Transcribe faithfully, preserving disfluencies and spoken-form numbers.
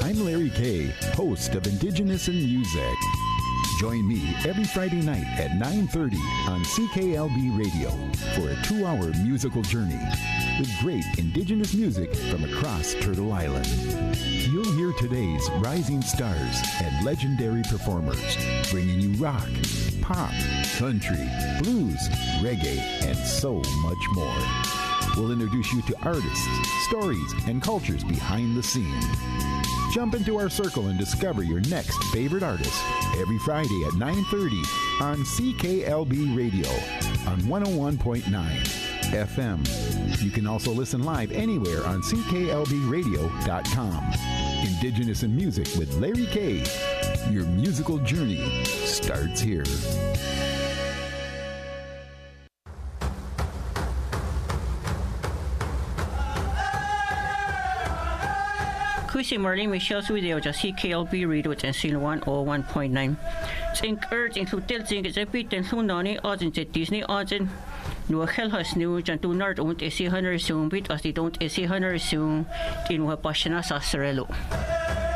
I'm Larry Kay, host of Indigenous in Music. Join me every Friday night at nine thirty on C K L B Radio for a two-hour musical journey with great Indigenous music from across Turtle Island. You'll hear today's rising stars and legendary performers, bringing you rock, pop, country, blues, reggae, and so much more. We'll introduce you to artists, stories, and cultures behind the scene. Jump into our circle and discover your next favorite artist every Friday at nine thirty on C K L B Radio on one oh one point nine F M. You can also listen live anywhere on C K L B radio dot com. Indigenous in Music with Larry Kay. Your musical journey starts here. Kusi Marlene Michelle's video just C K L B radio at Sin one oh one point nine. Think urge include Tilting is a bit and Hunani odds at Disney odds and no hell has new and do not own a C hundred soon bit as they don't a C hundred soon in what Pashana Sasarello.